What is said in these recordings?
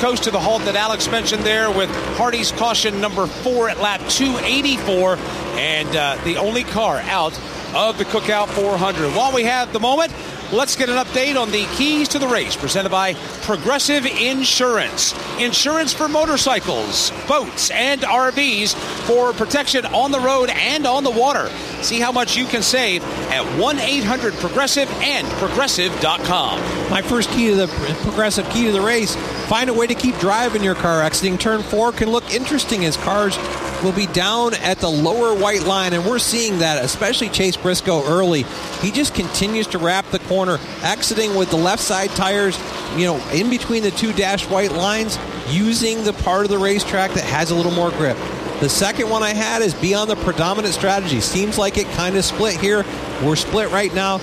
coast to the halt that Alex mentioned there with Hardy's caution number 4 at lap 284, and the only car out of the Cookout 400. While we have the moment, let's get an update on the keys to the race presented by Progressive Insurance. Insurance for motorcycles, boats, and RVs for protection on the road and on the water. See how much you can save at 1-800-PROGRESSIVE and Progressive.com. My first key to the Progressive key to the race, find a way to keep driving your car. Exiting turn 4 can look interesting as cars will be down at the lower white line, and we're seeing that, especially Chase Briscoe early. He just continues to wrap the corner, exiting with the left side tires, in between the two dashed white lines, using the part of the racetrack that has a little more grip. The second one I had is be on the predominant strategy. Seems like it kind of split here. We're split right now.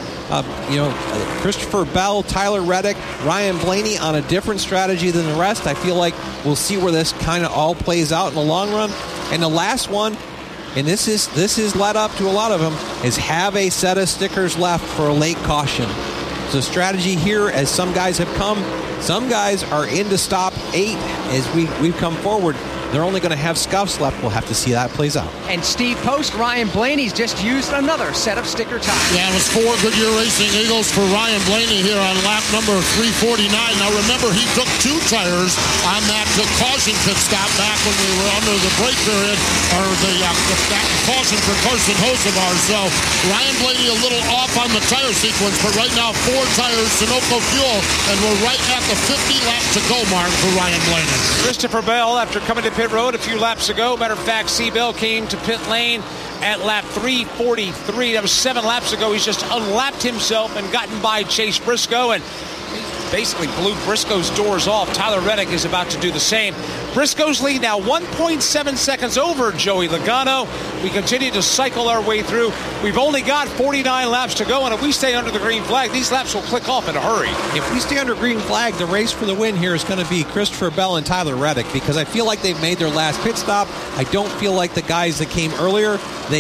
Christopher Bell, Tyler Reddick, Ryan Blaney on a different strategy than the rest. I feel like we'll see where this kind of all plays out in the long run. And the last one, and this is led up to a lot of them, is have a set of stickers left for a late caution. So strategy here, as some guys have come, some guys are into stop 8 as we've come forward. They're only going to have scuffs left. We'll have to see how that plays out. And Steve Post, Ryan Blaney's just used another set of sticker tires. Yeah, it was 4 Goodyear Racing Eagles for Ryan Blaney here on lap number 349. Now remember, he took 2 tires on that caution pit stop back when we were under the break period, or the caution for Carson Hocevar. So Ryan Blaney a little off on the tire sequence, but right now 4 tires, Sunoco fuel, and we're right at the 50 lap to go mark for Ryan Blaney. Christopher Bell, after coming to pit road a few laps ago. Matter of fact, C-Bell came to pit lane at lap 343. That was 7 laps ago. He's just unlapped himself and gotten by Chase Briscoe and basically blew Briscoe's doors off. Tyler Reddick is about to do the same. Briscoe's lead now 1.7 seconds over Joey Logano. We continue to cycle our way through. We've only got 49 laps to go, and if we stay under the green flag, these laps will click off in a hurry. If we stay under green flag, the race for the win here is going to be Christopher Bell and Tyler Reddick, because I feel like they've made their last pit stop. I don't feel like the guys that came earlier,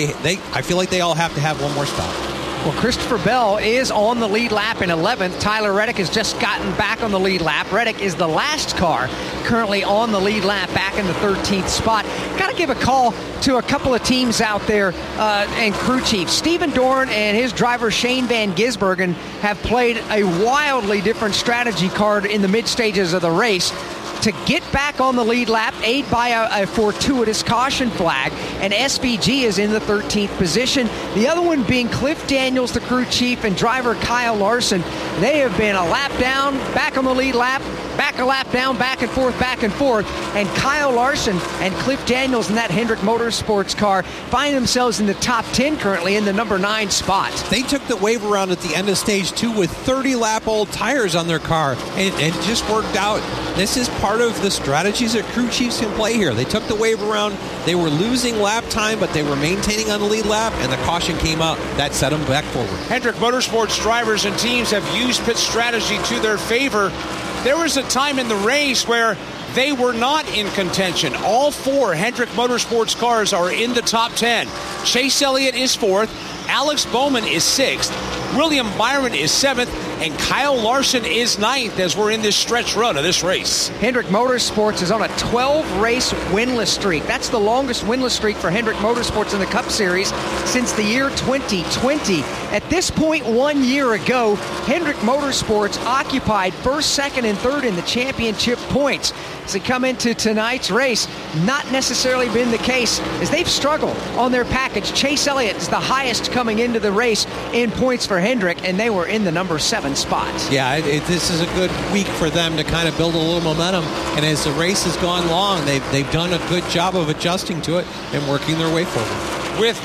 I feel like they all have to have one more stop. Well, Christopher Bell is on the lead lap in 11th. Tyler Reddick has just gotten back on the lead lap. Reddick is the last car currently on the lead lap, back in the 13th spot. Got to give a call to a couple of teams out there and crew chiefs. Stephen Dorn and his driver Shane Van Gisbergen have played a wildly different strategy card in the mid stages of the race to get back on the lead lap, aid by a fortuitous caution flag, and SVG is in the 13th position. The other one being Cliff Daniels, the crew chief, and driver Kyle Larson. They have been a lap down, back on the lead lap, back a lap down, back and forth, and Kyle Larson and Cliff Daniels in that Hendrick Motorsports car find themselves in the top 10 currently in the number 9 spot. They took the wave around at the end of stage 2 with 30-lap-old tires on their car, and it just worked out. This is part of the strategies that crew chiefs can play here. They took the wave around. They were losing lap time, but they were maintaining on the lead lap, and the caution came out. That set them back forward. Hendrick Motorsports drivers and teams have used pit strategy to their favor. There was a time in the race where they were not in contention. All 4 Hendrick Motorsports cars are in the top 10. Chase Elliott is 4th. Alex Bowman is 6th. William Byron is 7th. And Kyle Larson is 9th as we're in this stretch run of this race. Hendrick Motorsports is on a 12-race winless streak. That's the longest winless streak for Hendrick Motorsports in the Cup Series since the year 2020. At this point 1 year ago, Hendrick Motorsports occupied 1st, 2nd, and 3rd in the championship points. As they come into tonight's race, not necessarily been the case, as they've struggled on their package. Chase Elliott is the highest coming into the race in points for Hendrick, and they were in the number 7 spot. Yeah, this is a good week for them to kind of build a little momentum, and as the race has gone long, they've done a good job of adjusting to it and working their way forward. With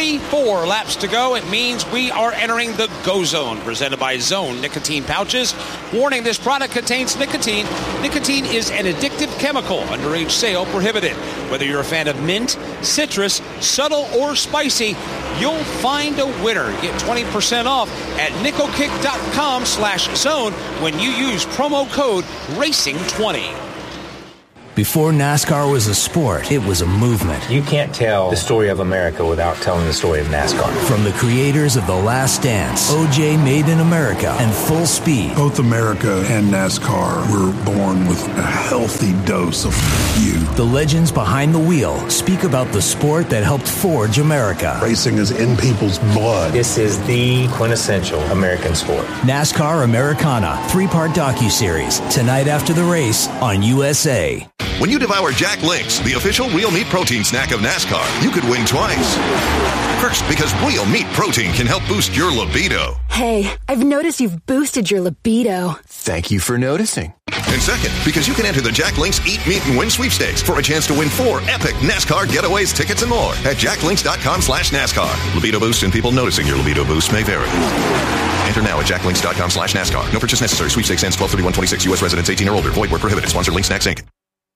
44 laps to go, it means we are entering the Go Zone, presented by Zone Nicotine Pouches. Warning, this product contains nicotine. Nicotine is an addictive chemical. Underage sale prohibited. Whether you're a fan of mint, citrus, subtle, or spicy, you'll find a winner. Get 20% off at nicokick.com/zone when you use promo code RACING20. Before NASCAR was a sport, it was a movement. You can't tell the story of America without telling the story of NASCAR. From the creators of The Last Dance, O.J. Made in America, and Full Speed. Both America and NASCAR were born with a healthy dose of you. The legends behind the wheel speak about the sport that helped forge America. Racing is in people's blood. This is the quintessential American sport. NASCAR Americana, 3-part docuseries, tonight after the race on USA. When you devour Jack Links, the official real meat protein snack of NASCAR, you could win twice. First, because real meat protein can help boost your libido. Hey, I've noticed you've boosted your libido. Thank you for noticing. And second, because you can enter the Jack Links Eat, Meet, and Win sweepstakes for a chance to win 4 epic NASCAR getaways, tickets, and more at jacklinks.com/NASCAR. Libido boost and people noticing your libido boost may vary. Enter now at jacklinks.com/NASCAR. No purchase necessary. Sweepstakes ends 12/31/26. U.S. residents 18 or older. Void where prohibited. Sponsor Link Snacks, Inc.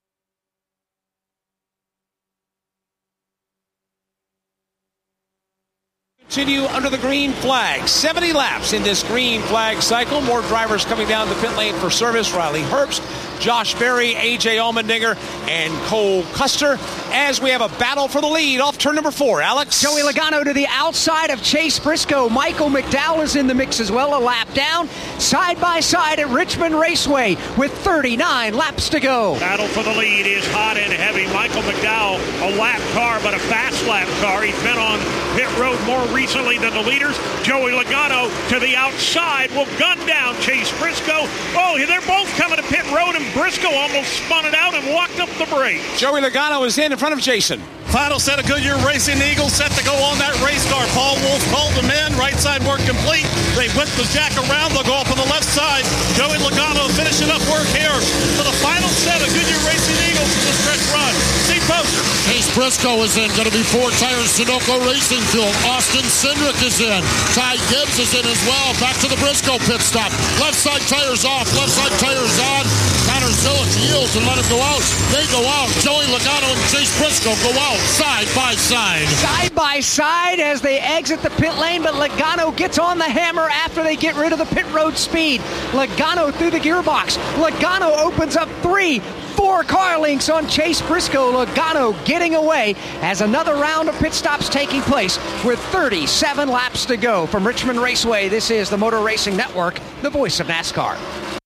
Continue under the green flag. 70 laps in this green flag cycle. More drivers coming down the pit lane for service. Riley Herbst, Josh Berry, A.J. Allmendinger, and Cole Custer, as we have a battle for the lead off turn number 4. Alex? Joey Logano to the outside of Chase Briscoe. Michael McDowell is in the mix as well, a lap down. Side by side at Richmond Raceway with 39 laps to go. Battle for the lead is hot and heavy. Michael McDowell, a lap car, but a fast lap car. He's been on pit road more recently than the leaders. Joey Logano to the outside will gun down Chase Briscoe. Oh, they're both coming to pit road, and Briscoe almost spun it out and walked up the brake. Joey Logano is in front of Jason. Final set of Goodyear Racing Eagles set to go on that race car. Paul Wolf called them in. Right side work complete. They whip the jack around. They'll go up on the left side. Joey Logano finishing up work here for the final set of Goodyear Racing Eagles in the stretch run. Steve Poster. Chase Briscoe is in. Going to be 4 tires. Sunoco Racing Fuel. Austin Cindric is in. Ty Gibbs is in as well. Back to the Briscoe pit stop. Left side tires off. Left side tires on. Connor Zillich yields and let him go out. They go out. Joey Logano and Chase Briscoe go out side by side. Side by side as they exit the pit lane, but Logano gets on the hammer after they get rid of the pit road speed. Logano through the gearbox. Logano opens up 3-4 car links on Chase Briscoe. Logano getting away as another round of pit stops taking place with 37 laps to go. From Richmond Raceway, this is the Motor Racing Network, the voice of NASCAR.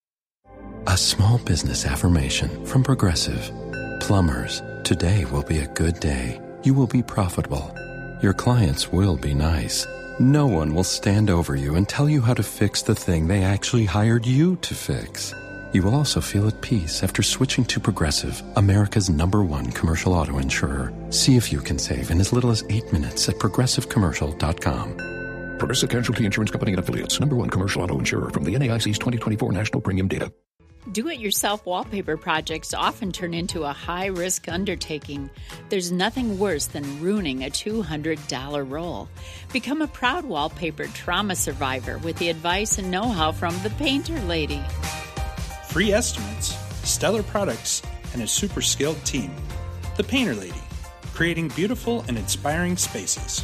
A small business affirmation from Progressive. Plumbers, today will be a good day. You will be profitable. Your clients will be nice. No one will stand over you and tell you how to fix the thing they actually hired you to fix. You will also feel at peace after switching to Progressive, America's #1 commercial auto insurer. See if you can save in as little as 8 minutes at progressivecommercial.com. Progressive Casualty Insurance Company and Affiliates, #1 commercial auto insurer from the NAIC's 2024 National Premium Data. Do-it-yourself wallpaper projects often turn into a high-risk undertaking. There's nothing worse than ruining a $200 roll. Become a proud wallpaper trauma survivor with the advice and know-how from the Painter Lady. Free estimates, stellar products, and a super skilled team. The Painter Lady, creating beautiful and inspiring spaces.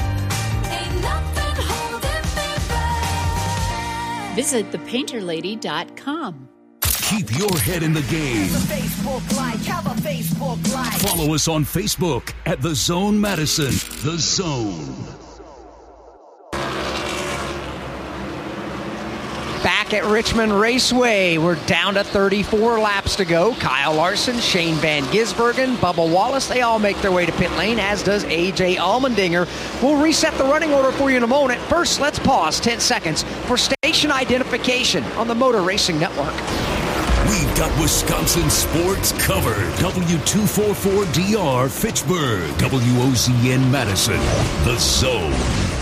Visit thepainterlady.com. Keep your head in the game. Follow us on Facebook at The Zone Madison. The Zone. Back at Richmond Raceway, we're down to 34 laps to go. Kyle Larson, Shane Van Gisbergen, Bubba Wallace, they all make their way to pit lane, as does A.J. Allmendinger. We'll reset the running order for you in a moment. First, let's pause 10 seconds for station identification on the Motor Racing Network. We've got Wisconsin sports covered. W244DR Fitchburg. WOZN Madison. The Zone.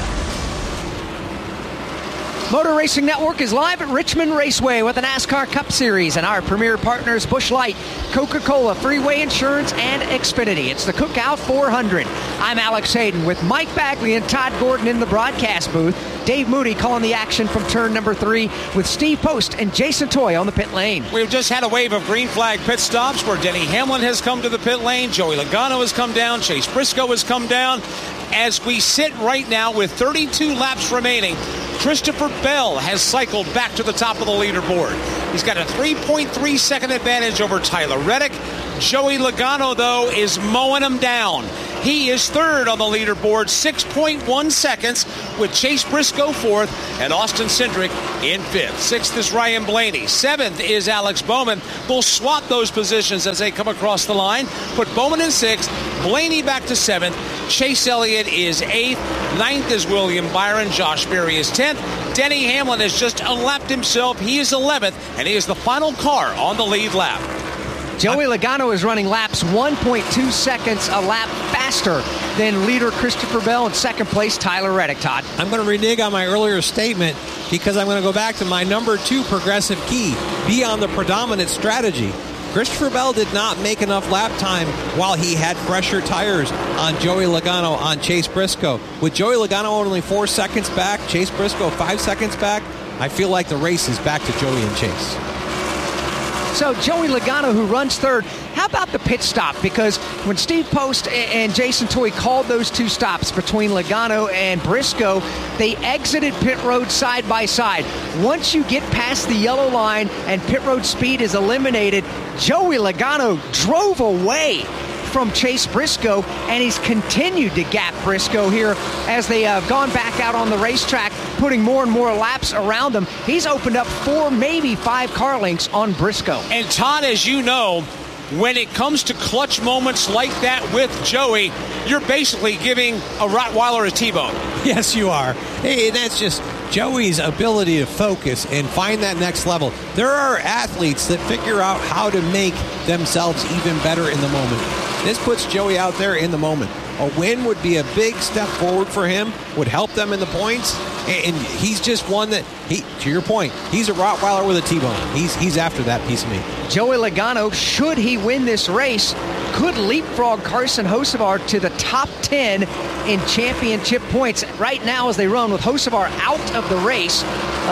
Motor Racing Network is live at Richmond Raceway with the NASCAR Cup Series and our premier partners Busch Light, Coca-Cola, Freeway Insurance, and Xfinity. It's the Cookout 400. I'm Alex Hayden with Mike Bagley and Todd Gordon in the broadcast booth. Dave Moody calling the action from turn number 3 with Steve Post and Jason Toy on the pit lane. We've just had a wave of green flag pit stops where Denny Hamlin has come to the pit lane, Joey Logano has come down, Chase Briscoe has come down. As we sit right now with 32 laps remaining, Christopher Bell has cycled back to the top of the leaderboard. He's got a 3.3 second advantage over Tyler Reddick. Joey Logano, though, is mowing him down. He is third on the leaderboard, 6.1 seconds, with Chase Briscoe fourth and Austin Cindric in fifth. Sixth is Ryan Blaney. Seventh is Alex Bowman. They'll swap those positions as they come across the line. Put Bowman in sixth, Blaney back to seventh. Chase Elliott is eighth. Ninth is William Byron. Josh Berry is 10th. Denny Hamlin has just unlapped himself. He is 11th, and he is the final car on the lead lap. Joey Logano is running laps 1.2 seconds a lap faster than leader Christopher Bell and second place Tyler Reddick, Todd. I'm going to renege on my earlier statement because I'm going to go back to my number 2 progressive key, be on the predominant strategy. Christopher Bell did not make enough lap time while he had fresher tires on Joey Logano, on Chase Briscoe. With Joey Logano only 4 seconds back, Chase Briscoe 5 seconds back, I feel like the race is back to Joey and Chase. So Joey Logano, who runs third, how about the pit stop? Because when Steve Post and Jason Toy called those two stops between Logano and Briscoe, they exited pit road side by side. Once you get past the yellow line and pit road speed is eliminated, Joey Logano drove away from Chase Briscoe, and he's continued to gap Briscoe here as they have gone back out on the racetrack, putting more and more laps around him. He's opened up 4, maybe 5 car lengths on Briscoe. And Todd, as you know, when it comes to clutch moments like that with Joey, you're basically giving a Rottweiler a T-bone. Yes, you are. Hey, that's just Joey's ability to focus and find that next level. There are athletes that figure out how to make themselves even better in the moment. This puts Joey out there in the moment. A win would be a big step forward for him, would help them in the points, and he's just one that, to your point, he's a Rottweiler with a T-bone. He's after that piece of meat. Joey Logano, should he win this race, could leapfrog Carson Hocevar to the top 10 in championship points. Right now, as they run with Hocevar out of the race,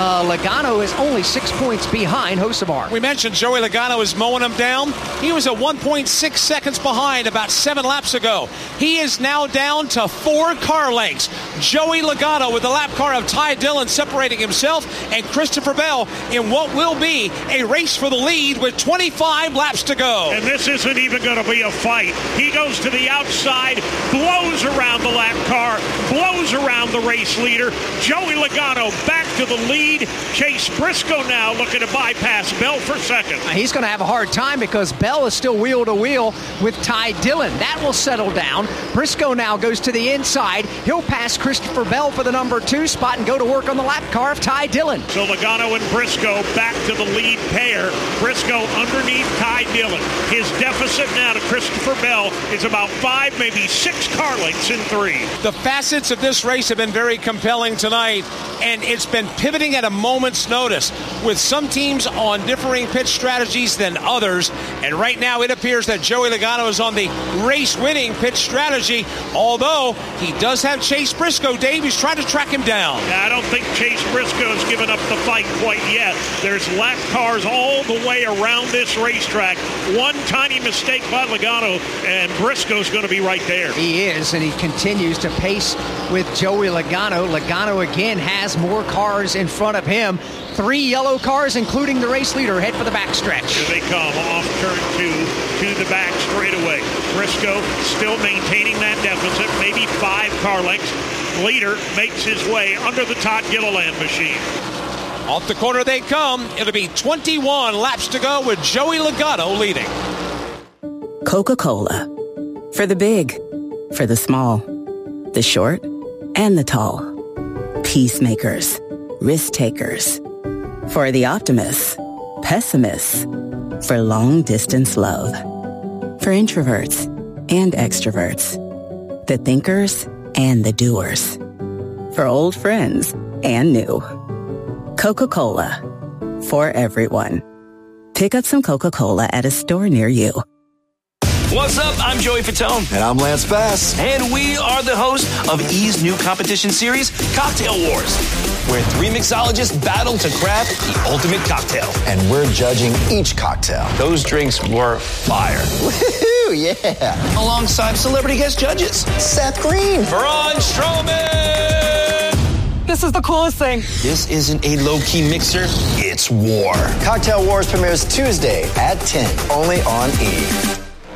Logano is only 6 points behind Hocevar. We mentioned Joey Logano is mowing him down. He was at 1.6 seconds behind about 7 laps ago. He is now down to 4 car lengths. Joey Logano with the lap car of Ty Dillon separating himself and Christopher Bell in what will be a race for the lead with 25 laps to go. And this isn't even going to be a fight. He goes to the outside, blows around the lap car, blows around the race leader. Joey Logano back to the lead. Chase Briscoe now looking to bypass Bell for second. He's going to have a hard time because Bell is still wheel to wheel with Ty Dillon. That will settle down. Briscoe now goes to the inside. He'll pass Christopher Bell for the number 2 spot and go to work on the lap car of Ty Dillon. So Logano and Briscoe back to the lead pair. Briscoe underneath Ty Dillon. His deficit now to Christopher Bell is about 5, maybe 6 car lengths in 3. The facets of this race have been very compelling tonight, and it's been pivoting at a moment's notice with some teams on differing pit strategies than others. And right now it appears that Joey Logano is on the race-winning pit strategy, although he does have Chase Briscoe. Dave, he's trying to track him down. I don't think Chase Briscoe has given up the fight quite yet. There's lap cars all the way around this racetrack. One tiny mistake by Logano, and Briscoe's going to be right there. He is, and he continues to pace with Joey Logano. Logano again has more cars in front of him. 3 yellow cars, including the race leader, head for the backstretch. Here they come off turn 2 to the back straightaway. Briscoe still maintaining that deficit, maybe 5 car lengths. Leader makes his way under the Todd Gilliland machine. Off the corner they come. It'll be 21 laps to go with Joey Logano leading. Coca-Cola. For the big, for the small, the short, and the tall. Peacemakers, risk takers. For the optimists, pessimists. For long-distance love. For introverts and extroverts. The thinkers and the doers. For old friends and new. Coca-Cola. For everyone. Pick up some Coca-Cola at a store near you. What's up? I'm Joey Fatone. And I'm Lance Bass. And we are the hosts of E's new competition series, Cocktail Wars, where 3 mixologists battle to craft the ultimate cocktail. And we're judging each cocktail. Those drinks were fire. Woohoo, yeah. Alongside celebrity guest judges. Seth Green. Braun Strowman. This is the coolest thing. This isn't a low-key mixer. It's war. Cocktail Wars premieres Tuesday at 10, only on E!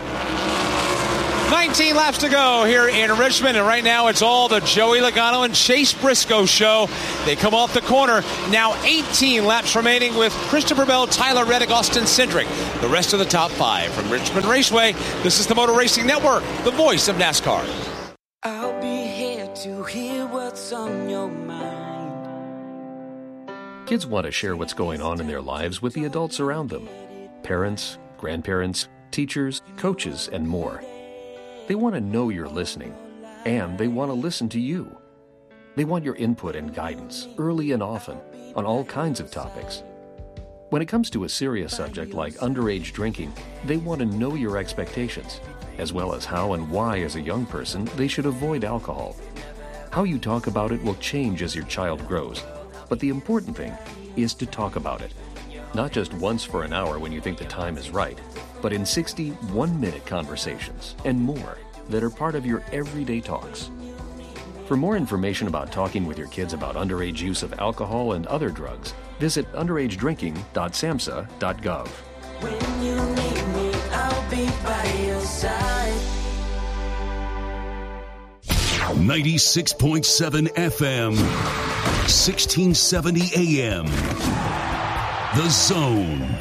19 laps to go here in Richmond, and right now it's all the Joey Logano and Chase Briscoe show. They come off the corner. Now 18 laps remaining with Christopher Bell, Tyler Reddick, Austin Cindric. The rest of the top 5 from Richmond Raceway. This is the Motor Racing Network, the voice of NASCAR. I'll be here to hear what's on your mind. Kids want to share what's going on in their lives with the adults around them. Parents, grandparents, teachers, coaches, and more. They want to know you're listening, and they want to listen to you. They want your input and guidance, early and often, on all kinds of topics. When it comes to a serious subject like underage drinking, they want to know your expectations, as well as how and why, as a young person, they should avoid alcohol. How you talk about it will change as your child grows, but the important thing is to talk about it. Not just once for an hour when you think the time is right, but in 60 one-minute conversations and more that are part of your everyday talks. For more information about talking with your kids about underage use of alcohol and other drugs, visit underagedrinking.samhsa.gov. When you need me, I'll be by your side. 96.7 FM, 1670 AM. The Zone.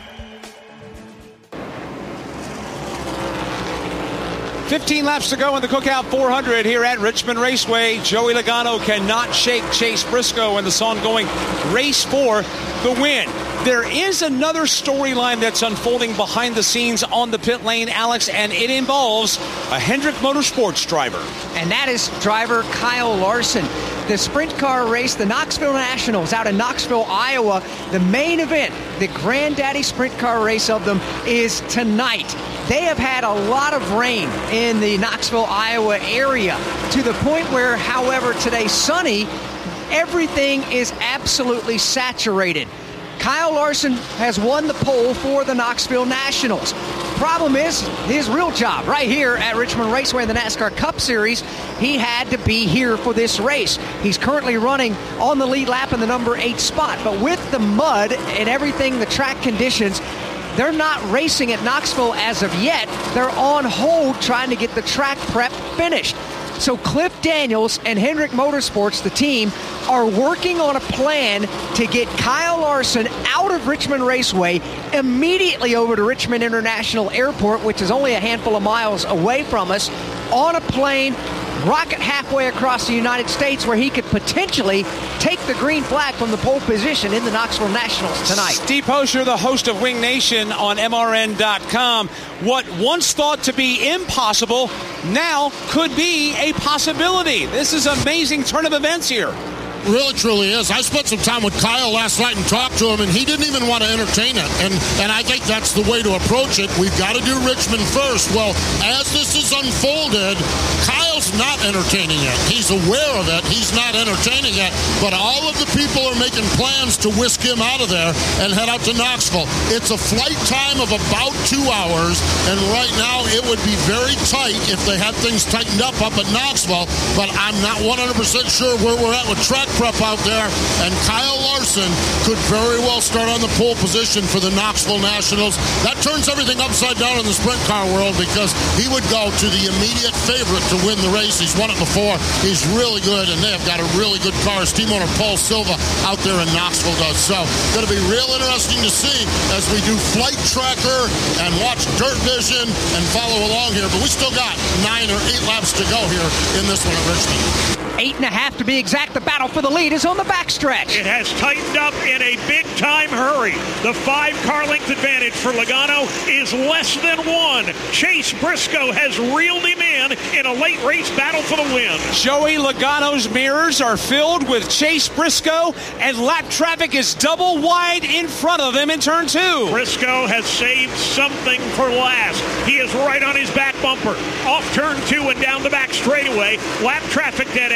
$15 laps to go in the Cookout 400 here at Richmond Raceway. Joey Logano cannot shake Chase Briscoe in this ongoing race for the win. There is another storyline that's unfolding behind the scenes on the pit lane, Alex, and it involves a Hendrick Motorsports driver. And that is driver Kyle Larson. The sprint car race, the Knoxville Nationals out in Knoxville, Iowa. The main event, the granddaddy sprint car race of them, is tonight. They have had a lot of rain in the Knoxville, Iowa area, to the point where, however, today sunny, everything is absolutely saturated. Kyle Larson has won the pole for the Knoxville Nationals. Problem is, his real job right here at Richmond Raceway in the NASCAR Cup Series, he had to be here for this race. He's currently running on the lead lap in the number 8 spot. But with the mud and everything, the track conditions, they're not racing at Knoxville as of yet. They're on hold trying to get the track prep finished. So Cliff Daniels and Hendrick Motorsports, the team, are working on a plan to get Kyle Larson out of Richmond Raceway immediately over to Richmond International Airport, which is only a handful of miles away from us, on a plane, rocket halfway across the United States where he could potentially take the green flag from the pole position in the Knoxville Nationals tonight. Steve Posher, the host of Wing Nation on MRN.com. What once thought to be impossible now could be a possibility. This is an amazing turn of events here. Really, truly is. I spent some time with Kyle last night and talked to him, and he didn't even want to entertain it. And I think that's the way to approach it. We've got to do Richmond first. Well, as this is unfolded, Kyle's not entertaining it. He's aware of it. He's not entertaining it. But all of the people are making plans to whisk him out of there and head out to Knoxville. It's a flight time of about 2 hours, and right now it would be very tight if they had things tightened up at Knoxville. But I'm not 100% sure where we're at with track prep out there, and Kyle Larson could very well start on the pole position for the Knoxville Nationals. That turns everything upside down in the sprint car world because he would go to the immediate favorite to win the race. He's won it before. He's really good, and they have got a really good car. His team owner Paul Silva out there in Knoxville does. So going to be real interesting to see as we do Flight Tracker and watch Dirt Vision and follow along here. But we still got 9 or 8 laps to go here in this one at Richmond. 8.5 to be exact. The battle for the lead is on the backstretch. It has tightened up in a big-time hurry. The 5-car length advantage for Logano is less than 1. Chase Briscoe has reeled him in a late race battle for the win. Joey Logano's mirrors are filled with Chase Briscoe, and lap traffic is double wide in front of him in turn 2. Briscoe has saved something for last. He is right on his back bumper. Off turn 2 and down the back straightaway. Lap traffic dead ahead.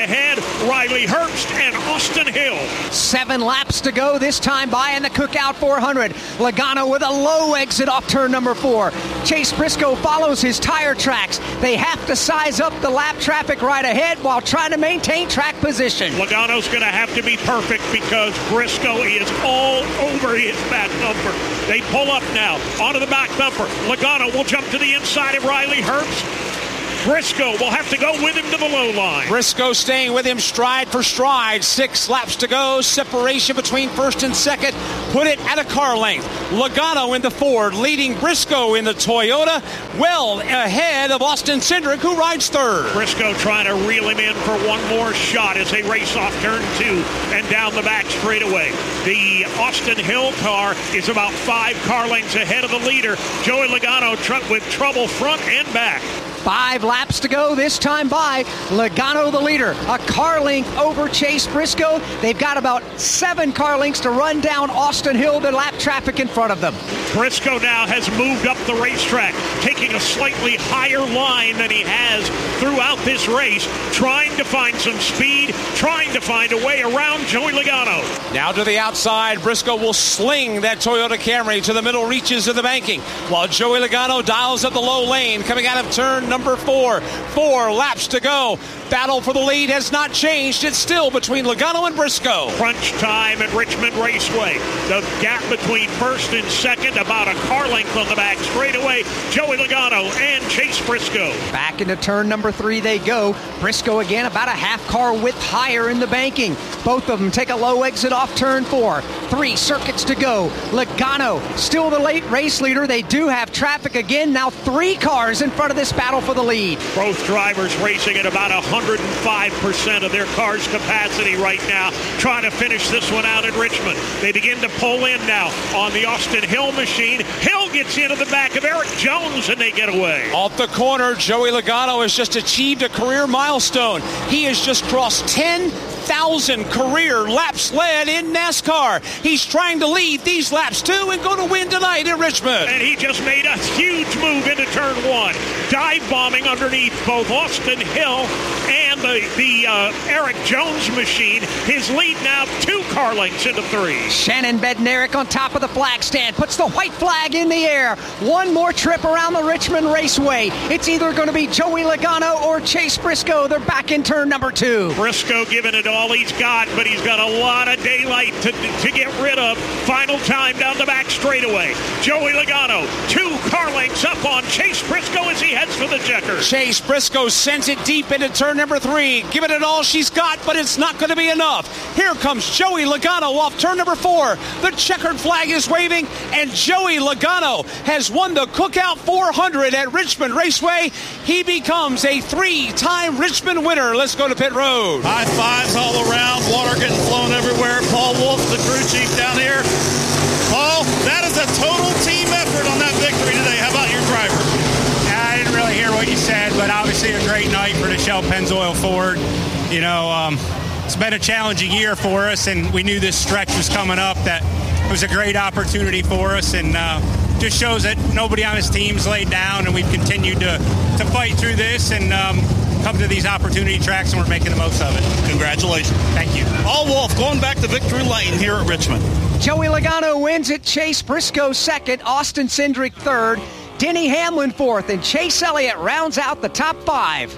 ahead, Riley Herbst and Austin Hill. 7 laps to go this time by in the Cookout 400. Logano with a low exit off turn number 4. Chase Briscoe follows his tire tracks. They have to size up the lap traffic right ahead while trying to maintain track position. Logano's going to have to be perfect because Briscoe is all over his back bumper. They pull up now onto the back bumper. Logano will jump to the inside of Riley Herbst. Briscoe will have to go with him to the low line. Briscoe staying with him stride for stride. 6 laps to go. Separation between first and second. Put it at a car length. Logano in the Ford, leading Briscoe in the Toyota, well ahead of Austin Cindric, who rides third. Briscoe trying to reel him in for one more shot as they race off turn 2 and down the back straightaway. The Austin Hill car is about 5 car lengths ahead of the leader. Joey Logano with trouble front and back. 5 laps to go this time by. Logano the leader, a car length over Chase Briscoe. They've got about 7 car lengths to run down Austin Hill, the lap traffic in front of them. Briscoe now has moved up the racetrack, taking a slightly higher line than he has throughout this race, trying to find some speed, trying to find a way around Joey Logano. Now to the outside, Briscoe will sling that Toyota Camry to the middle reaches of the banking, while Joey Logano dials up the low lane, coming out of turn number 4. 4 laps to go. Battle for the lead has not changed. It's still between Logano and Briscoe. Crunch time at Richmond Raceway. The gap between first and second, about a car length on the back straightaway. Joey Logano and Chase Briscoe. Back into turn number 3 they go. Briscoe again about a half car width higher in the banking. Both of them take a low exit off turn 4. 3 circuits to go. Logano still the late race leader. They do have traffic again. Now 3 cars in front of this battle for the lead. Both drivers racing at about 105% of their car's capacity right now, trying to finish this one out at Richmond. They begin to pull in now on the Austin Hill machine. Hill gets into the back of Eric Jones and they get away. Off the corner, Joey Logano has just achieved a career milestone. He has just crossed 10,000 career laps led in NASCAR. He's trying to lead these laps too and go to win tonight in Richmond. And he just made a huge move into turn 1, dive bombing underneath both Austin Hill and the Eric Jones machine. His lead now 2 car lengths into 3. Shannon Bednarik on top of the flag stand, puts the white flag in the air. One more trip around the Richmond Raceway. It's either going to be Joey Logano or Chase Briscoe. They're back in turn number 2. Briscoe giving it all he's got, but he's got a lot of daylight to get rid of. Final time down the back straightaway. Joey Logano, 2 car lengths up on Chase Briscoe as he heads for the checkers. Chase Briscoe sends it deep into turn number 3, giving it all she's got, but it's not going to be enough. Here comes Joey Logano off turn number 4. The checkered flag is waving, and Joey Logano has won the Cookout 400 at Richmond Raceway. He becomes a 3-time Richmond winner. Let's go to pit road. High fives all around, water getting flown everywhere. Paul Wolf, the crew chief down here. Paul, that is a total team effort on that victory today. How about your driver? I didn't really hear what you said, but obviously a great night for the Shell Pennzoil Ford. You know, it's been a challenging year for us, and we knew this stretch was coming up, that it was a great opportunity for us, and just shows that nobody on his team's laid down, and we've continued to fight through this and come to these opportunity tracks, and we're making the most of it. Congratulations. Thank you. Paul Wolf going back to victory lane here at Richmond. Joey Logano wins it. Chase Briscoe second. Austin Cindric third. Denny Hamlin fourth. And Chase Elliott rounds out the top 5.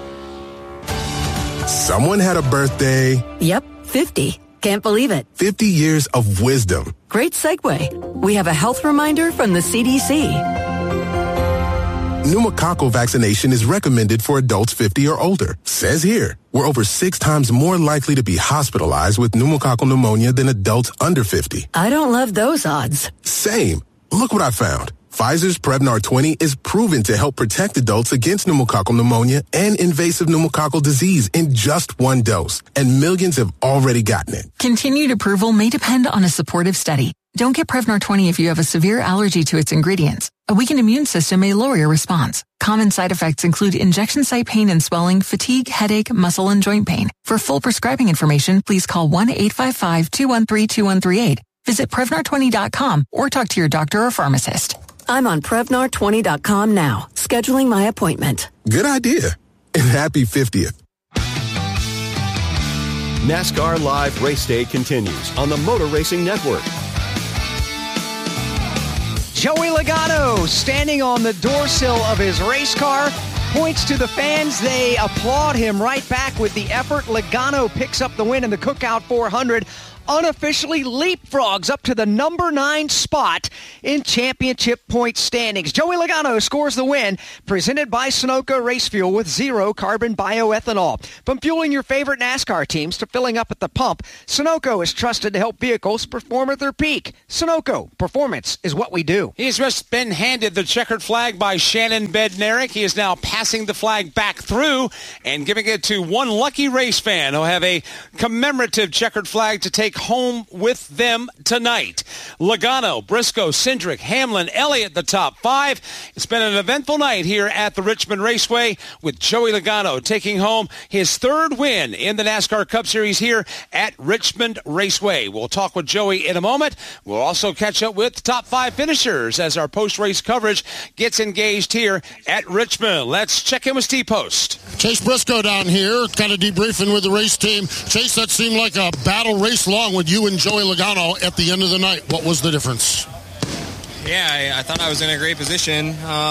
Someone had a birthday. Yep, 50. Can't believe it. 50 years of wisdom. Great segue. We have a health reminder from the CDC. Pneumococcal vaccination is recommended for adults 50 or older. Says here, we're over 6 times more likely to be hospitalized with pneumococcal pneumonia than adults under 50. I don't love those odds. Same. Look what I found. Pfizer's Prevnar 20 is proven to help protect adults against pneumococcal pneumonia and invasive pneumococcal disease in just 1 dose. And millions have already gotten it. Continued approval may depend on a supportive study. Don't get Prevnar 20 if you have a severe allergy to its ingredients. A weakened immune system may lower your response. Common side effects include injection site pain and swelling, fatigue, headache, muscle, and joint pain. For full prescribing information, please call 1-855-213-2138. Visit Prevnar20.com or talk to your doctor or pharmacist. I'm on Prevnar20.com now, scheduling my appointment. Good idea. And happy 50th. NASCAR Live Race Day continues on the Motor Racing Network. Joey Logano standing on the door sill of his race car, points to the fans. They applaud him right back with the effort. Logano picks up the win in the Cookout 400. Unofficially leapfrogs up to the number 9 spot in championship point standings. Joey Logano scores the win, presented by Sunoco Race Fuel with zero carbon bioethanol. From fueling your favorite NASCAR teams to filling up at the pump, Sunoco is trusted to help vehicles perform at their peak. Sunoco, performance is what we do. He has just been handed the checkered flag by Shannon Bednarik. He is now passing the flag back through and giving it to one lucky race fan who'll have a commemorative checkered flag to take home with them tonight. Logano, Briscoe, Cindric, Hamlin, Elliott, the top 5. It's been an eventful night here at the Richmond Raceway with Joey Logano taking home his 3rd win in the NASCAR Cup Series here at Richmond Raceway. We'll talk with Joey in a moment. We'll also catch up with the top 5 finishers as our post-race coverage gets engaged here at Richmond. Let's check in with Steve Post. Chase Briscoe down here, kind of debriefing with the race team. Chase, that seemed like a battle race long with you and Joey Logano at the end of the night. What was the difference? Yeah, I thought I was in a great position.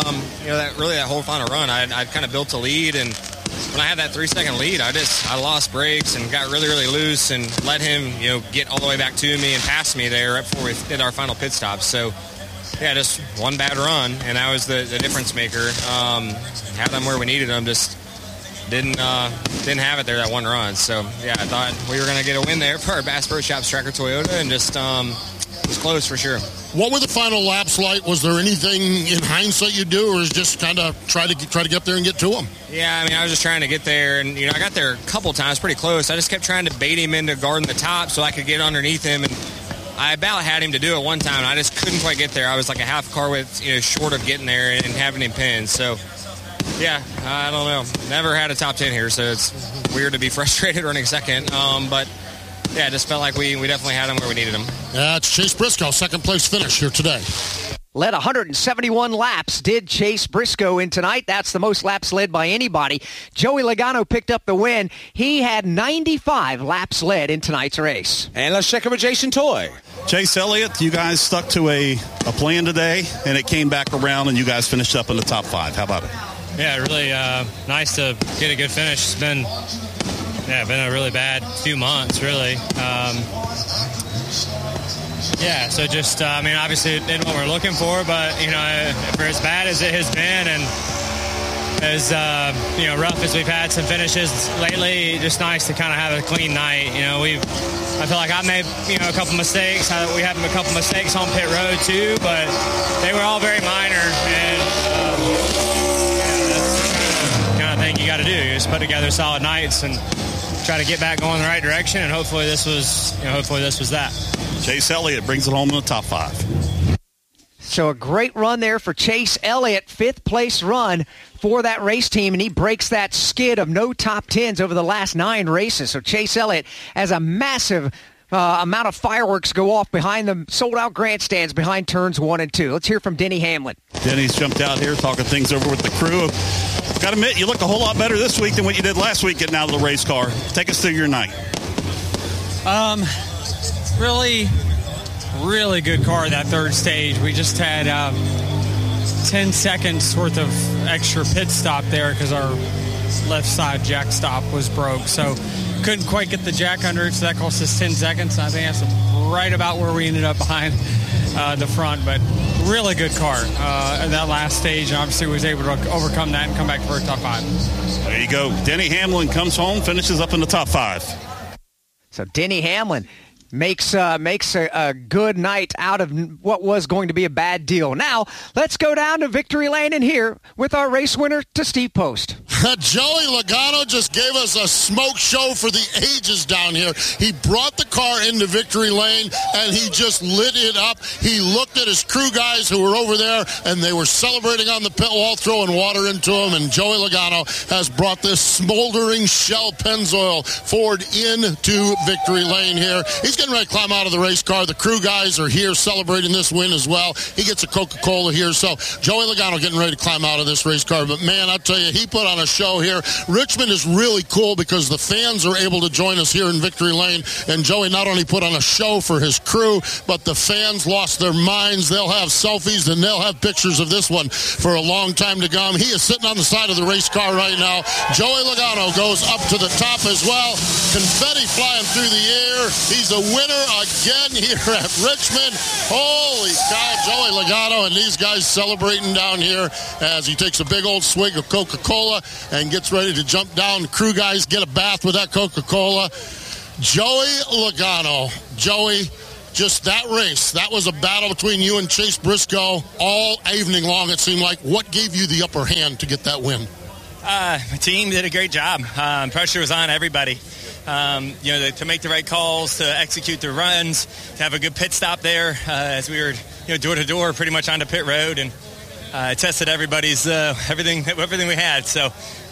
That whole final run, I'd kind of built a lead, and when I had that 3-second lead, I lost brakes and got really, really loose and let him, get all the way back to me and pass me there right before we did our final pit stop. So, yeah, just one bad run, and that was the difference maker. Had them where we needed them, just didn't have it there that one run. So, yeah, I thought we were going to get a win there for our Bass Pro Shops Tracker Toyota, and just it was close for sure. What were the final laps like? Was there anything in hindsight you do, or is just kind of try to get up there and get to him? Yeah, I was just trying to get there, and I got there a couple times, pretty close. I just kept trying to bait him into guarding the top so I could get underneath him, and I about had him to do it one time, and I just couldn't quite get there. I was like a half car width, short of getting there and having him pinned. So, yeah, I don't know. Never had a top 10 here, so it's weird to be frustrated running second. But, yeah, it just felt like we definitely had him where we needed him. It's Chase Briscoe, second place finish here today. Led 171 laps, did Chase Briscoe in tonight. That's the most laps led by anybody. Joey Logano picked up the win. He had 95 laps led in tonight's race. And let's check in with Jason Toy. Chase Elliott, you guys stuck to a plan today, and it came back around, and you guys finished up in the top 5. How about it? Yeah, really nice to get a good finish. It's been a really bad few months, really. So just, obviously it isn't what we're looking for, but, for as bad as it has been and as, rough as we've had some finishes lately, just nice to kind of have a clean night. I feel like I made, a couple mistakes. We had a couple mistakes on pit road, too, but they were all very minor, and that's the kind of thing you got to do. You just put together solid nights and try to get back going in the right direction, and hopefully this was that. Chase Elliott brings it home in the top 5. So a great run there for Chase Elliott, 5th place run for that race team, and he breaks that skid of no top 10s over the last 9 races. So Chase Elliott has a massive amount of fireworks go off behind the sold-out grandstands behind turns 1 and 2. Let's hear from Denny Hamlin. Denny's jumped out here talking things over with the crew. Got to admit, you look a whole lot better this week than what you did last week getting out of the race car. Take us through your night. Really good car that 3rd stage. We just had 10 seconds worth of extra pit stop there because our left side jack stop was broke. So couldn't quite get the jack under it, so that cost us 10 seconds. I think that's right about where we ended up behind the front, but really good car in that last stage, and obviously was able to overcome that and come back for a top 5. There you go. Denny Hamlin comes home, finishes up in the top 5. So Denny Hamlin makes a good night out of what was going to be a bad deal. Now, let's go down to Victory Lane and here with our race winner, to Steve Post. Joey Logano just gave us a smoke show for the ages down here. He brought the car into Victory Lane, and he just lit it up. He looked at his crew guys who were over there, and they were celebrating on the pit wall, throwing water into him, and Joey Logano has brought this smoldering Shell Pennzoil Ford into Victory Lane here. He's getting ready to climb out of the race car. The crew guys are here celebrating this win as well. He gets a Coca-Cola here. So Joey Logano getting ready to climb out of this race car. But, man, I tell you, he put on a show here. Richmond is really cool because the fans are able to join us here in Victory Lane. And Joey not only put on a show for his crew, but the fans lost their minds. They'll have selfies and they'll have pictures of this one for a long time to come. He is sitting on the side of the race car right now. Joey Logano goes up to the top as well. Confetti flying through the air. He's a winner again here at Richmond. Holy cow, Joey Logano and these guys celebrating down here as he takes a big old swig of Coca-Cola and gets ready to jump down. The crew guys get a bath with that Coca-Cola. Joey Logano. Joey, just that race, that was a battle between you and Chase Briscoe all evening long, it seemed like. What gave you the upper hand to get that win? My team did a great job. Pressure was on everybody. To make the right calls, to execute the runs, to have a good pit stop there as we were, door to door, pretty much onto pit road, and tested everybody's everything we had. So,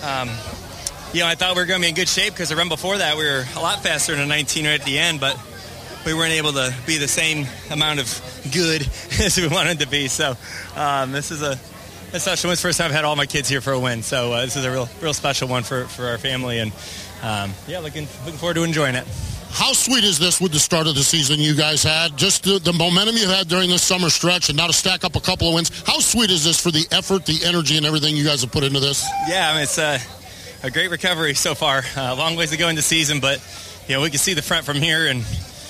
I thought we were going to be in good shape because the run before that we were a lot faster than a 19 right at the end, but we weren't able to be the same amount of good as we wanted to be. So, this is a special one. It's the first time I've had all my kids here for a win, so this is a real special one for our family, and looking forward to enjoying it. How sweet is this with the start of the season you guys had? Just the momentum you had during this summer stretch and now to stack up a couple of wins. How sweet is this for the effort, the energy, and everything you guys have put into this? Yeah, it's a great recovery so far. A long ways to go in the season, but we can see the front from here, and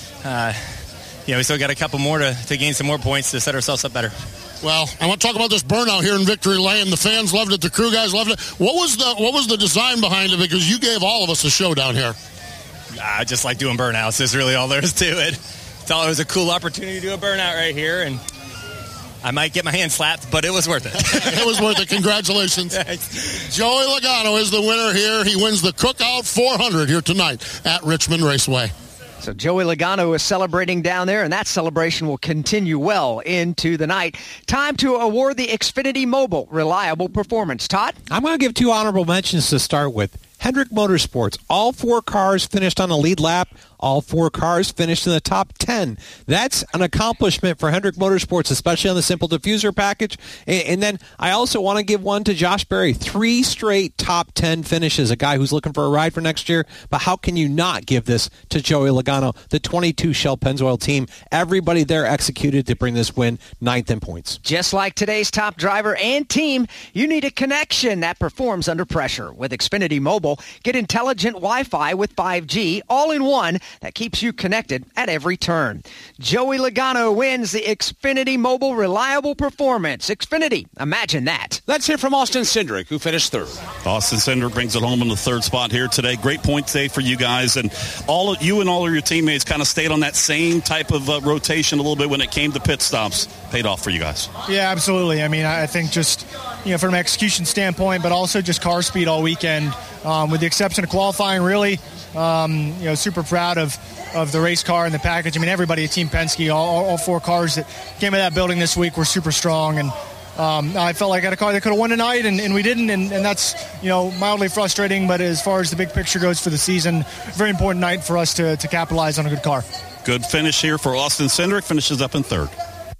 we still got a couple more to gain some more points to set ourselves up better. Well, I want to talk about this burnout here in Victory Lane. The fans loved it. The crew guys loved it. What was the design behind it? Because you gave all of us a show down here. I just like doing burnouts. That's really all there is to it. Thought it was a cool opportunity to do a burnout right here, and I might get my hand slapped, but it was worth it. It was worth it. Congratulations. Joey Logano is the winner here. He wins the Cookout 400 here tonight at Richmond Raceway. So Joey Logano is celebrating down there, and that celebration will continue well into the night. Time to award the Xfinity Mobile Reliable Performance. Todd? I'm going to give two honorable mentions to start with. Hendrick Motorsports. All 4 cars finished on the lead lap. All 4 cars finished in the top 10. That's an accomplishment for Hendrick Motorsports, especially on the simple diffuser package. And then I also want to give one to Josh Berry. 3 straight top 10 finishes, a guy who's looking for a ride for next year. But how can you not give this to Joey Logano, the 22 Shell Pennzoil team? Everybody there executed to bring this win 9th in points. Just like today's top driver and team, you need a connection that performs under pressure. With Xfinity Mobile, get intelligent Wi-Fi with 5G, all-in-one, that keeps you connected at every turn. Joey Logano wins the Xfinity Mobile Reliable Performance. Xfinity, imagine that. Let's hear from Austin Cindric, who finished 3rd. Austin Cindric brings it home in the 3rd spot here today. Great point today for you guys, and all of your teammates kind of stayed on that same type of rotation a little bit when it came to pit stops. Paid off for you guys. Yeah, absolutely. I mean, I think just from an execution standpoint, but also just car speed all weekend. With the exception of qualifying, really, super proud of the race car and the package. I mean, everybody at Team Penske, all 4 cars that came to that building this week were super strong, and I felt like I had a car that could have won tonight, and we didn't, and that's mildly frustrating. But as far as the big picture goes for the season, very important night for us to capitalize on a good car. Good finish here for Austin Cindric. Finishes up in 3rd.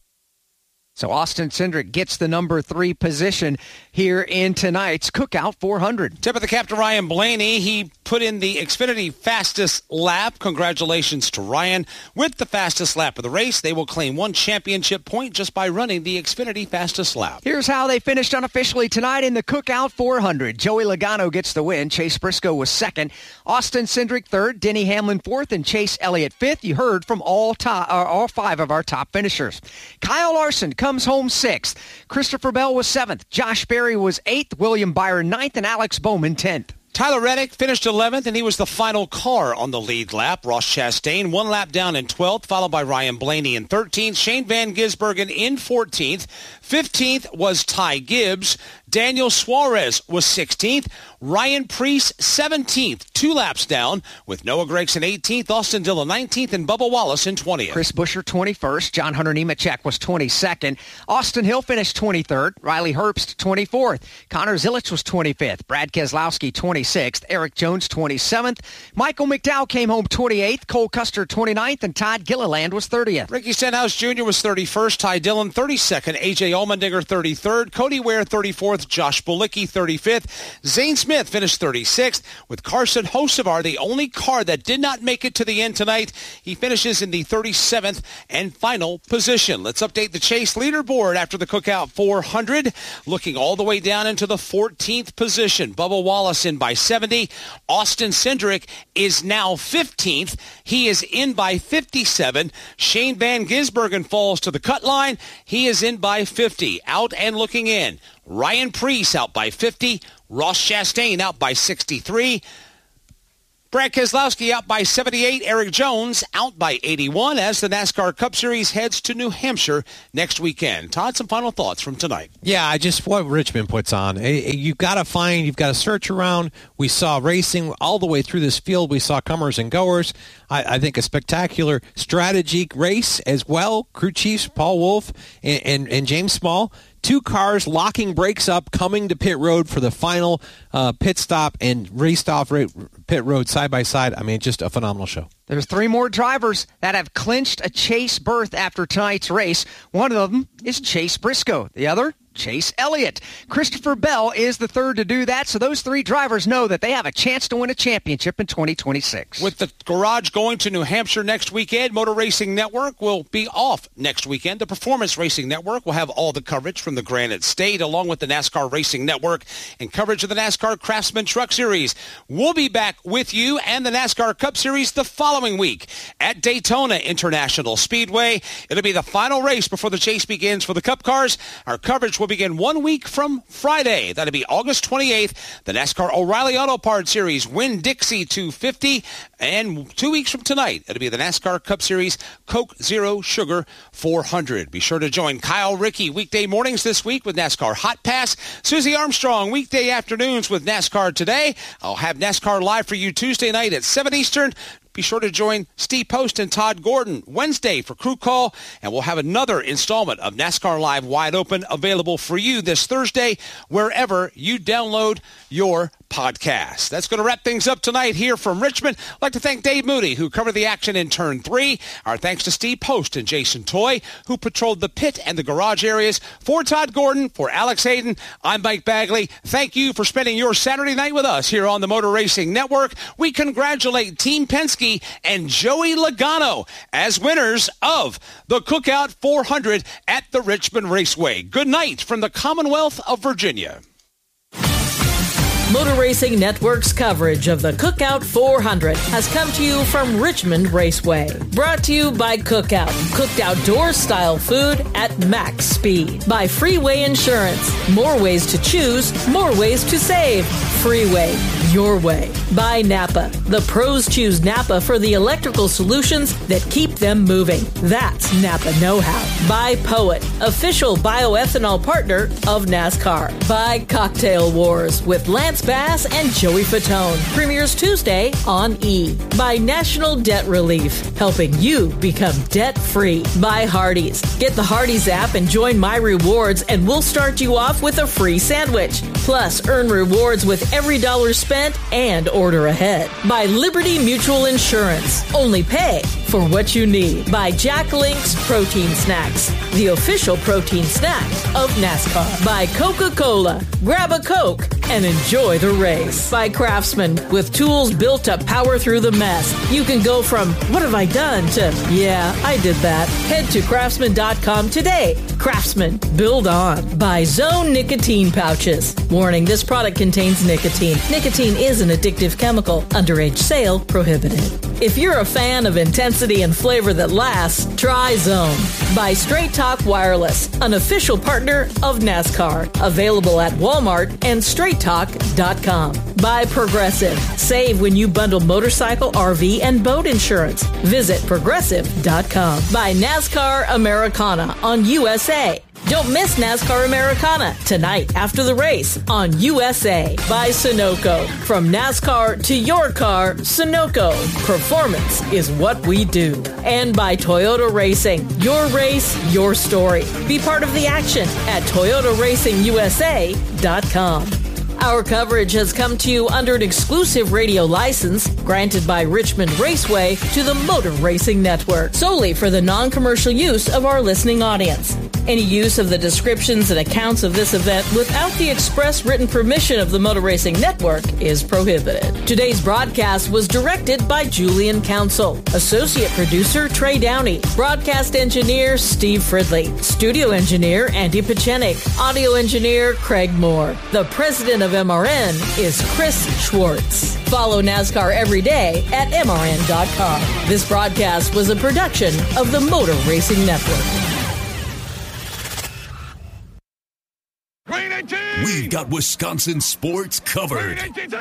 So Austin Cindric gets the number 3 position here in tonight's Cookout 400. Tip of the cap to Ryan Blaney. He put in the Xfinity fastest lap. Congratulations to Ryan. With the fastest lap of the race, they will claim 1 championship point just by running the Xfinity fastest lap. Here's how they finished unofficially tonight in the Cookout 400. Joey Logano gets the win. Chase Briscoe was 2nd. Austin Cindric 3rd. Denny Hamlin 4th. And Chase Elliott 5th. You heard from all 5 of our top finishers. Kyle Larson comes home 6th. Christopher Bell was 7th. Josh Berry was 8th. William Byron 9th. And Alex Bowman 10th. Tyler Reddick finished 11th, and he was the final car on the lead lap. Ross Chastain 1 lap down in 12th, followed by Ryan Blaney in 13th. Shane Van Gisbergen in 14th. 15th was Ty Gibbs. Daniel Suarez was 16th. Ryan Preece 17th, 2 laps down, with Noah Gragson 18th, Austin Dillon 19th, and Bubba Wallace in 20th. Chris Buescher 21st. John Hunter Nemechek was 22nd. Austin Hill finished 23rd. Riley Herbst 24th. Connor Zilisch was 25th. Brad Keselowski 26th. Eric Jones 27th. Michael McDowell came home 28th. Cole Custer 29th. And Todd Gilliland was 30th. Ricky Stenhouse Jr. was 31st. Ty Dillon 32nd. A.J. Allmendinger 33rd. Cody Ware 34th. 34th. Josh Bulicki, 35th. Zane Smith finished 36th, with Carson Hocevar, the only car that did not make it to the end tonight. He finishes in the 37th and final position. Let's update the Chase leaderboard after the Cookout 400. Looking all the way down into the 14th position. Bubba Wallace in by 70. Austin Cindric is now 15th. He is in by 57. Shane Van Gisbergen falls to the cut line. He is in by 50. Out and looking in. Ryan Preece out by 50. Ross Chastain out by 63. Brad Keselowski out by 78. Eric Jones out by 81 as the NASCAR Cup Series heads to New Hampshire next weekend. Todd, some final thoughts from tonight. Yeah, just what Richmond puts on. You've got to search around. We saw racing all the way through this field. We saw comers and goers. I think a spectacular strategy race as well. Crew chiefs Paul Wolfe and James Small. Two cars locking brakes up, coming to pit road for the final pit stop and raced off pit road side by side. I mean, just a phenomenal show. There's 3 more drivers that have clinched a Chase berth after tonight's race. One of them is Chase Briscoe. The other, Chase Elliott. Christopher Bell is the third to do that, so those 3 drivers know that they have a chance to win a championship in 2026. With the garage going to New Hampshire next weekend, Motor Racing Network will be off next weekend. The Performance Racing Network will have all the coverage from the Granite State, along with the NASCAR Racing Network and coverage of the NASCAR Craftsman Truck Series. We'll be back with you and the NASCAR Cup Series the following week at Daytona International Speedway. It'll be the final race before the chase begins for the Cup cars. Our coverage will begin 1 week from Friday. That'll be August 28th. The NASCAR O'Reilly Auto Parts Series Winn-Dixie 250. And 2 weeks from tonight, it'll be the NASCAR Cup Series Coke Zero Sugar 400. Be sure to join Kyle Rickey weekday mornings this week with NASCAR Hot Pass. Susie Armstrong weekday afternoons with NASCAR Today. I'll have NASCAR live for you Tuesday night at 7 Eastern. Be sure to join Steve Post and Todd Gordon Wednesday for Crew Call, and we'll have another installment of NASCAR Live Wide Open available for you this Thursday wherever you download your podcast. That's going to wrap things up tonight here from Richmond. I'd like to thank Dave Moody, who covered the action in Turn 3. Our thanks to Steve Post and Jason Toy, who patrolled the pit and the garage areas. For Todd Gordon, for Alex Hayden, I'm Mike Bagley. Thank you for spending your Saturday night with us here on the Motor Racing Network. We congratulate Team Penske and Joey Logano as winners of the Cookout 400 at the Richmond Raceway. Good night from the Commonwealth of Virginia. Motor Racing Network's coverage of the Cookout 400 has come to you from Richmond Raceway. Brought to you by Cookout, cooked outdoor style food at max speed. By Freeway Insurance, more ways to choose, more ways to save. Freeway, your way. By Napa, the pros choose Napa for the electrical solutions that keep them moving. That's Napa know-how. By Poet, official bioethanol partner of NASCAR. By Cocktail Wars with Lance Bass and Joey Fatone. Premieres Tuesday on E! By National Debt Relief, helping you become debt-free. By Hardee's. Get the Hardee's app and join My Rewards, and we'll start you off with a free sandwich. Plus, earn rewards with every dollar spent and order ahead. By Liberty Mutual Insurance. Only pay for what you need. By Jack Link's Protein Snacks, the official protein snack of NASCAR. By Coca-Cola. Grab a Coke and enjoy the race. By Craftsman, with tools built to power through the mess. You can go from, what have I done, to, yeah, I did that. Head to Craftsman.com today. Craftsman, build on. By Zone Nicotine Pouches. Warning, this product contains nicotine. Nicotine is an addictive chemical. Underage sale prohibited. If you're a fan of intensity and flavor that lasts, try Zone. By Straight Talk Wireless, an official partner of NASCAR. Available at Walmart and StraightTalk.com. By Progressive. Save when you bundle motorcycle, RV, and boat insurance. Visit Progressive.com. By NASCAR Americana on USA. Don't miss NASCAR Americana tonight after the race on USA. By Sunoco. From NASCAR to your car, Sunoco. Performance is what we do. And by Toyota Racing. Your race, your story. Be part of the action at ToyotaRacingUSA.com. Our coverage has come to you under an exclusive radio license granted by Richmond Raceway to the Motor Racing Network, solely for the non-commercial use of our listening audience. Any use of the descriptions and accounts of this event without the express written permission of the Motor Racing Network is prohibited. Today's broadcast was directed by Julian Council, associate producer Trey Downey, broadcast engineer Steve Fridley, studio engineer Andy Pachenik, audio engineer Craig Moore. The president of MRN is Chris Schwartz. Follow NASCAR every day at MRN.com. This broadcast was a production of the Motor Racing Network. We've got Wisconsin sports covered.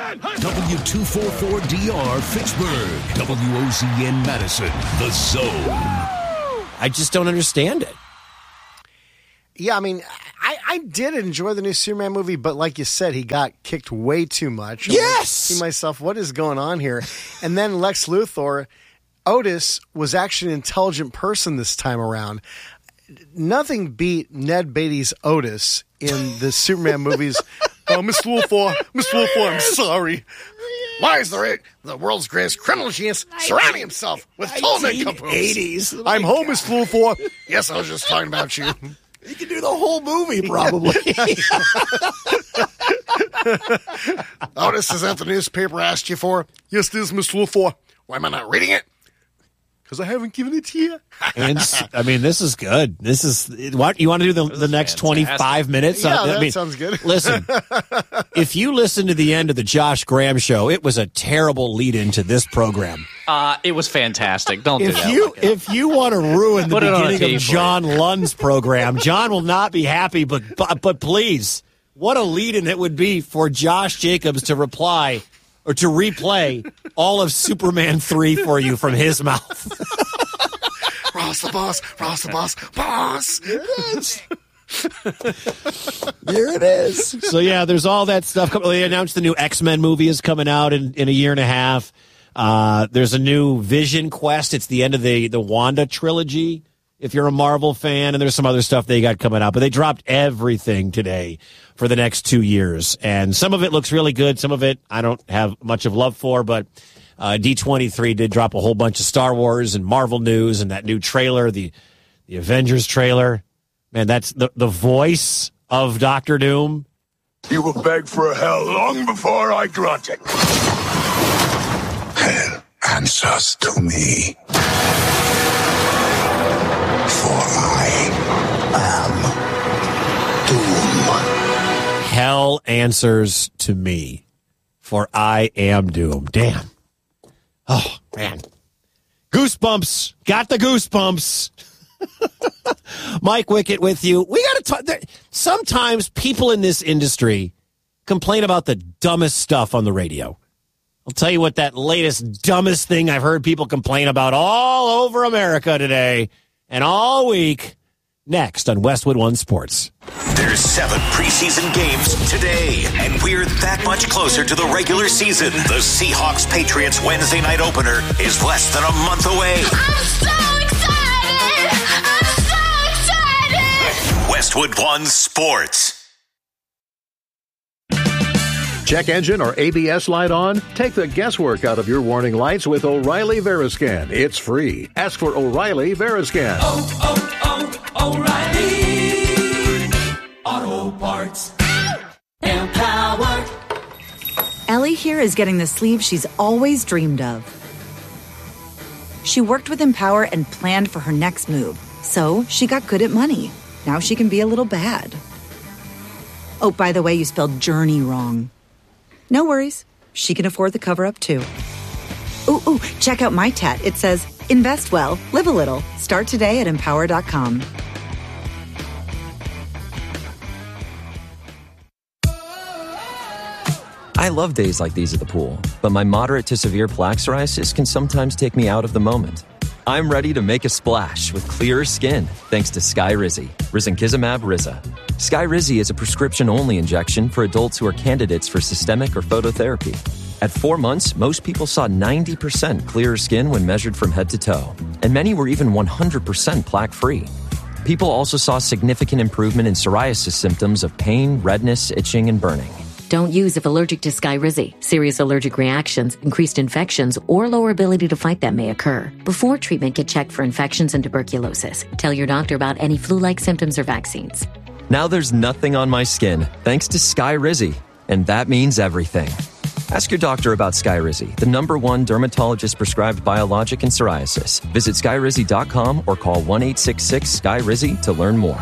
W244DR Fitchburg, WOZN Madison, The Zone. I just don't understand it. Yeah, I mean, I did enjoy the new Superman movie, but like you said, he got kicked way too much. Yes! I see myself, what is going on here? And then Lex Luthor, Otis was actually an intelligent person this time around. Nothing beat Ned Beatty's Otis in the Superman movies. Miss Luthor, I'm sorry. Why is the world's greatest criminal genius surrounding himself with Tolman Caboose? I'm home, Miss Luthor. Yes, I was just talking about you. You can do the whole movie, probably. Otis, is that the newspaper asked you for? Yes, it is, Miss Luthor. Why am I not reading it? Because I haven't given it to you. And I mean, this is good. This is what you want to do the next 25 minutes. Yeah, that sounds good. Listen, if you listen to the end of the Josh Graham show, it was a terrible lead into this program. It was fantastic. Don't do that. If you want to ruin the beginning of John Lund's program, John will not be happy. But please, what a lead-in it would be for Josh Jacobs to reply. Or to replay all of Superman 3 for you from his mouth. Ross the boss, boss. There it is. So, yeah, there's all that stuff. They announced the new X-Men movie is coming out in a year and a half. There's a new Vision Quest. It's the end of the Wanda trilogy, if you're a Marvel fan. And there's some other stuff they got coming out. But they dropped everything today for the next 2 years. And some of it looks really good. Some of it I don't have much of love for. But D23 did drop a whole bunch of Star Wars and Marvel news and that new trailer, the Avengers trailer. Man, that's the voice of Dr. Doom. You will beg for hell long before I grant it. Hell answers to me. For I am Doom. Hell answers to me, for I am Doom. Damn. Oh, man. Goosebumps. Got the goosebumps. Mike Wickett with you. We got to talk. Sometimes people in this industry complain about the dumbest stuff on the radio. I'll tell you what that latest dumbest thing I've heard people complain about all over America today and all week. Next on Westwood One Sports. There's 7 preseason games today, and we're that much closer to the regular season. The Seahawks-Patriots Wednesday night opener is less than a month away. I'm so excited! Westwood One Sports. Check engine or ABS light on? Take the guesswork out of your warning lights with O'Reilly Veriscan. It's free. Ask for O'Reilly Veriscan. O'Reilly Auto Parts. Empowered. Ellie here is getting the sleeve she's always dreamed of. She worked with Empower and planned for her next move, so she got good at money. Now she can be a little bad. Oh, by the way, you spelled journey wrong. No worries. She can afford the cover-up, too. Ooh, check out my tat. It says, invest well, live a little. Start today at Empower.com. I love days like these at the pool, but my moderate to severe plaque psoriasis can sometimes take me out of the moment. I'm ready to make a splash with clearer skin thanks to Skyrizi, Risankizumab Riza. Skyrizi is a prescription-only injection for adults who are candidates for systemic or phototherapy. At 4 months, most people saw 90% clearer skin when measured from head to toe, and many were even 100% plaque-free. People also saw significant improvement in psoriasis symptoms of pain, redness, itching, and burning. Don't use if allergic to Skyrizi. Serious allergic reactions, increased infections, or lower ability to fight them may occur. Before treatment, get checked for infections and tuberculosis. Tell your doctor about any flu-like symptoms or vaccines. Now there's nothing on my skin thanks to Skyrizi, and that means everything. Ask your doctor about Skyrizi, the #1 dermatologist-prescribed biologic in psoriasis. Visit Skyrizi.com or call 1-866-SKY-RIZZI to learn more.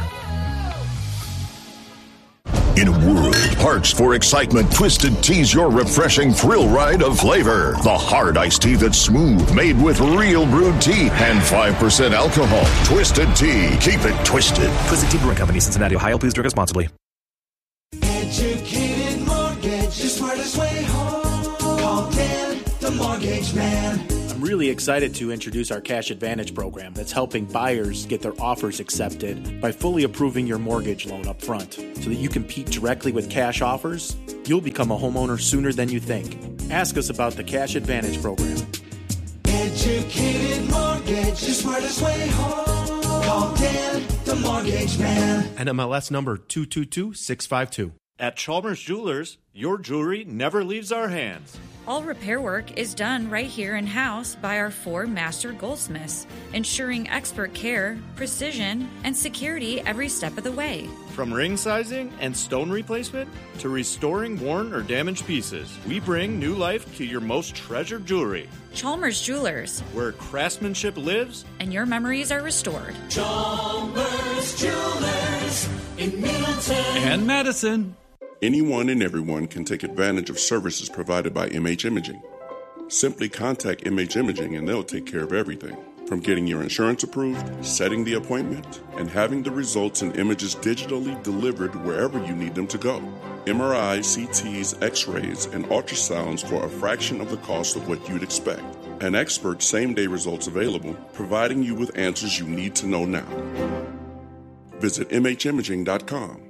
In a world parched for excitement, Twisted Tea's your refreshing thrill ride of flavor. The hard iced tea that's smooth, made with real brewed tea and 5% alcohol. Twisted Tea. Keep it twisted. Twisted Tea Brewing Company, Cincinnati, Ohio. Please drink responsibly. Educated mortgage, the smartest way home. Call Dan, the mortgage man. I'm really excited to introduce our Cash Advantage program that's helping buyers get their offers accepted by fully approving your mortgage loan up front. So that you compete directly with cash offers, you'll become a homeowner sooner than you think. Ask us about the Cash Advantage program. Educated mortgage, the smartest way home. Call Dan, the mortgage man. NMLS number 222652. At Chalmers Jewelers, your jewelry never leaves our hands. All repair work is done right here in-house by our 4 master goldsmiths, ensuring expert care, precision, and security every step of the way. From ring sizing and stone replacement to restoring worn or damaged pieces, we bring new life to your most treasured jewelry. Chalmers Jewelers, where craftsmanship lives and your memories are restored. Chalmers Jewelers in Middleton and Madison. Anyone and everyone can take advantage of services provided by MH Imaging. Simply contact MH Imaging and they'll take care of everything. From getting your insurance approved, setting the appointment, and having the results and images digitally delivered wherever you need them to go. MRIs, CTs, X-rays, and ultrasounds for a fraction of the cost of what you'd expect. An expert same-day results available, providing you with answers you need to know now. Visit MHimaging.com.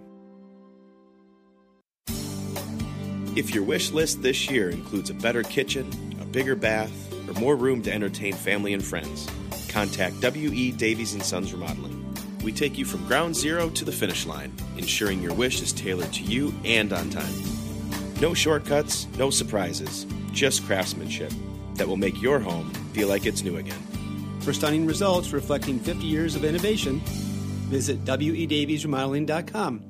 If your wish list this year includes a better kitchen, a bigger bath, or more room to entertain family and friends, contact W.E. Davies & Sons Remodeling. We take you from ground zero to the finish line, ensuring your wish is tailored to you and on time. No shortcuts, no surprises, just craftsmanship that will make your home feel like it's new again. For stunning results reflecting 50 years of innovation, visit WEDaviesRemodeling.com.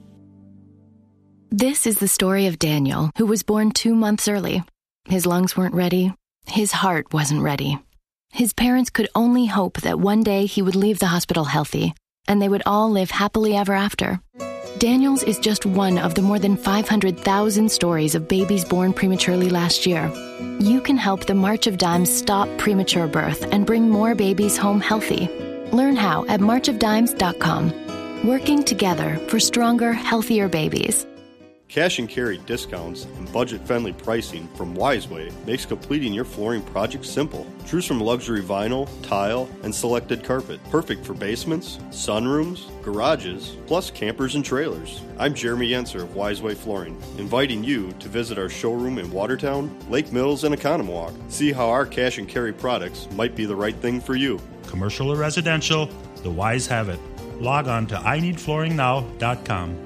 This is the story of Daniel, who was born 2 months early. His lungs weren't ready. His heart wasn't ready. His parents could only hope that one day he would leave the hospital healthy, and they would all live happily ever after. Daniel's is just one of the more than 500,000 stories of babies born prematurely last year. You can help the March of Dimes stop premature birth and bring more babies home healthy. Learn how at marchofdimes.com. Working together for stronger, healthier babies. Cash and carry discounts and budget-friendly pricing from Wiseway makes completing your flooring project simple. Choose from luxury vinyl, tile, and selected carpet. Perfect for basements, sunrooms, garages, plus campers and trailers. I'm Jeremy Yenser of Wiseway Flooring, inviting you to visit our showroom in Watertown, Lake Mills, and Economwalk. See how our cash and carry products might be the right thing for you. Commercial or residential, the Wise have it. Log on to INeedFlooringNow.com.